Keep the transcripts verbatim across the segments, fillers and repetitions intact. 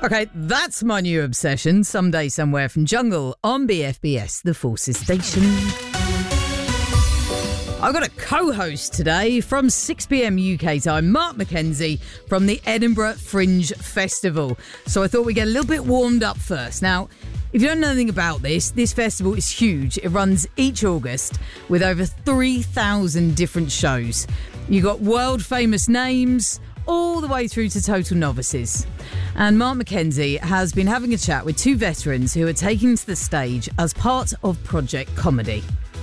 Okay, that's my new obsession. Someday, somewhere from Jungle on B F B S, the Forces Station. I've got a co-host today from six p.m. U K time, Mark McKenzie from the Edinburgh Fringe Festival. So I thought we'd get a little bit warmed up first. Now, if you don't know anything about this, this festival is huge. It runs each August with over three thousand different shows. You've got world-famous names all the way through to total novices. And Mark McKenzie has been having a chat with two veterans who are taking to the stage as part of Project Comedy.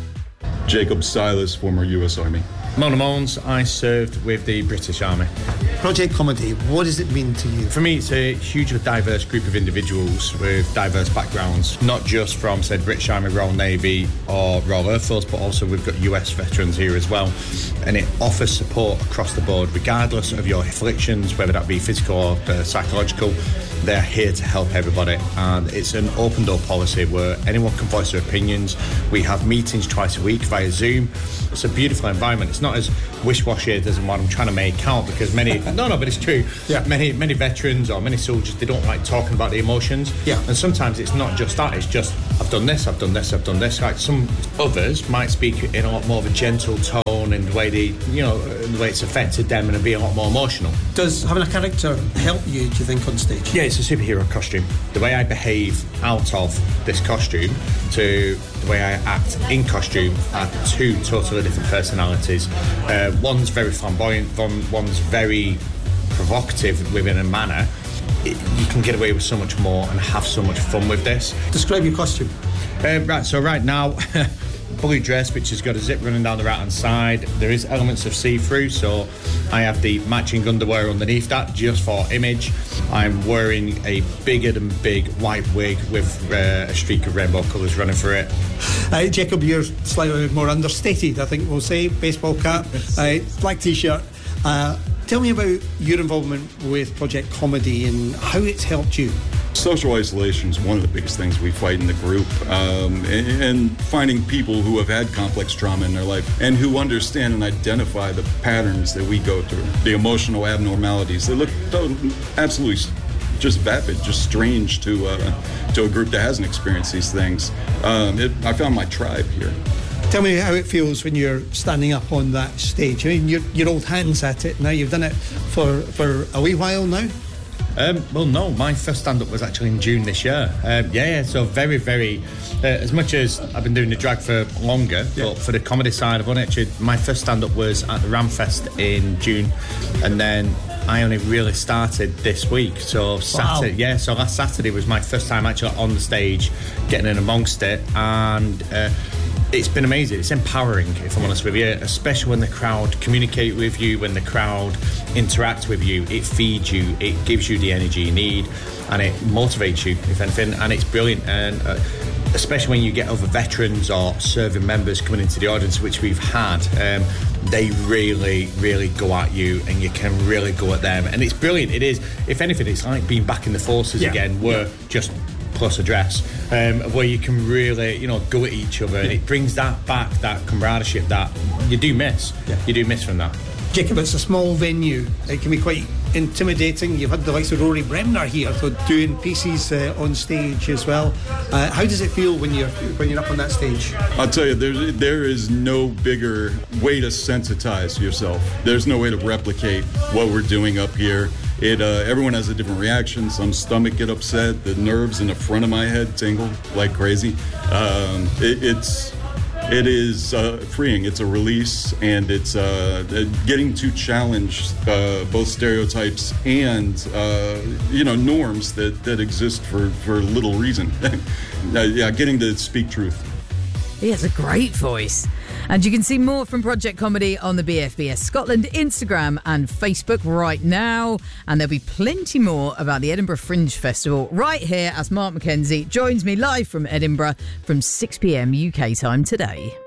Jacob Silas, former U S Army. Mona Mones, I served with the British Army. Project Comedy, what does it mean to you? For me, it's a hugely diverse group of individuals with diverse backgrounds, not just from, say, British Army, Royal Navy or Royal Air Force, but also we've got U S veterans here as well. And it offers support across the board, regardless of your afflictions, whether that be physical or uh, psychological. They're here to help everybody, and it's an open door policy where anyone can voice their opinions. We have meetings twice a week via Zoom. It's a beautiful environment. It's not as wish-washy as what I'm trying to make out, because many no no but it's true. Yeah. Many many veterans or many soldiers, they don't like talking about the emotions. Yeah. And sometimes it's not just that, it's just I've done this, I've done this, I've done this. Like some others might speak in a lot more of a gentle tone and the way they you know the way it's affected them and be a lot more emotional. Does having a character help you, do you think, on stage? Yeah, it's a superhero costume. The way I behave out of this costume to the way I act in costume are two totally different personalities. Uh, one's very flamboyant, one, one's very provocative within a manner. It, you can get away with so much more and have so much fun with this. Describe your costume. Uh, right, so right now, blue dress, which has got a zip running down the right hand side. There is elements of see-through, so I have the matching underwear underneath that just for image. I'm wearing a bigger than big white wig with uh, a streak of rainbow colours running through it. Uh, Jacob, you're slightly more understated, I think we'll say. Baseball cap, uh, black t-shirt. Uh, tell me about your involvement with Project Comedy and how it's helped you. Social isolation is one of the biggest things we fight in the group, um, and, and finding people who have had complex trauma in their life and who understand and identify the patterns that we go through, the emotional abnormalities that look absolutely just vapid, just strange to uh, to a group that hasn't experienced these things. Um, it, I found my tribe here. Tell me how it feels when you're standing up on that stage. I mean, you're, you're old hands at it now. You've done it for, for a wee while now. Um, well, no, my first stand-up was actually in June this year. Um, yeah, yeah, so very, very... Uh, as much as I've been doing the drag for longer, yeah. But for the comedy side, I've only actually... My first stand-up was at the Ramfest in June, and then I only really started this week. So Saturday, wow. yeah, so last Saturday was my first time actually on the stage, getting in amongst it, and... Uh, It's been amazing. It's empowering, if I'm honest with you, especially when the crowd communicate with you, when the crowd interact with you. It feeds you, it gives you the energy you need, and it motivates you, if anything, and it's brilliant. And uh, especially when you get other veterans or serving members coming into the audience, which we've had, um, they really, really go at you, and you can really go at them. And it's brilliant. It is. If anything, it's like being back in the forces yeah. again, where yeah. just... plus a dress, um, where you can really, you know, go at each other, and it brings that back, that camaraderie that you do miss. Yeah. You do miss from that. Jacob, it's a small venue. It can be quite intimidating. You've had the likes of Rory Bremner here, so doing pieces uh, on stage as well. Uh, how does it feel when you're when you're up on that stage? I'll tell you, there there is no bigger way to sensitize yourself. There's no way to replicate what we're doing up here. It uh, everyone has a different reaction. Some stomach get upset. The nerves in the front of my head tingle like crazy. Um, it, it's it is uh, freeing. It's a release, and it's uh, getting to challenge uh, both stereotypes and uh, you know norms that, that exist for, for little reason. uh, yeah, getting to speak truth. He has a great voice. And you can see more from Project Comedy on the B F B S Scotland Instagram and Facebook right now. And there'll be plenty more about the Edinburgh Fringe Festival right here as Mark McKenzie joins me live from Edinburgh from six p.m. U K time today.